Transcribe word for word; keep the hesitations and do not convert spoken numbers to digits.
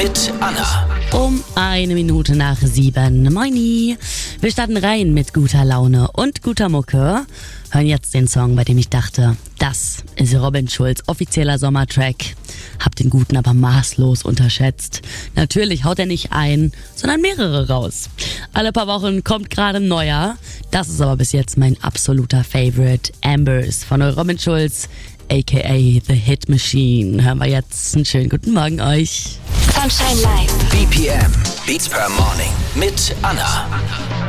mit Anna. Um eine Minute nach sieben. Moini. Wir starten rein mit guter Laune und guter Mucke. Hören jetzt den Song, bei dem ich dachte, das ist Robin Schulz' offizieller Sommertrack. Hab den Guten aber maßlos unterschätzt. Natürlich haut er nicht ein, sondern mehrere raus. Alle paar Wochen kommt gerade ein neuer. Das ist aber bis jetzt mein absoluter Favorite. Ambers von Robin Schulz, aka The Hit Machine. Hören wir jetzt. Einen schönen guten Morgen euch. Sunshine Live. B P M, Beats per Morning mit Anna.